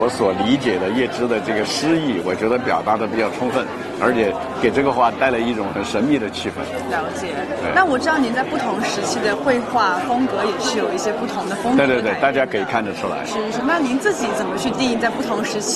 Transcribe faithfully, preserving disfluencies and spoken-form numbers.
我所理解的叶芝的这个诗意，我觉得表达的比较充分，而且给这个画带来一种很神秘的气氛。 了解。那我知道您在不同时期的绘画风格也是有一些不同的风格。 对对对，大家可以看得出来。 是是。那您自己怎么去定义在不同时期